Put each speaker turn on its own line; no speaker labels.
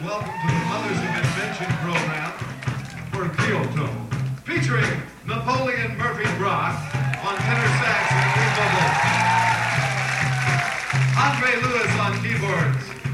welcome to the Mothers of Invention program for Kyoto, featuring Napoleon Murphy Brock on tenor sax and lead vocals, Andre Lewis on keyboards,